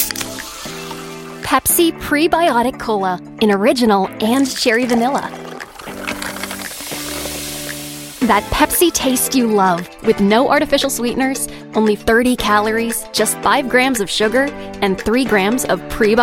Pepsi Prebiotic Cola in original and cherry vanilla. That Pepsi taste you love, with no artificial sweeteners, only 30 calories, just 5 grams of sugar, and 3 grams of prebiotic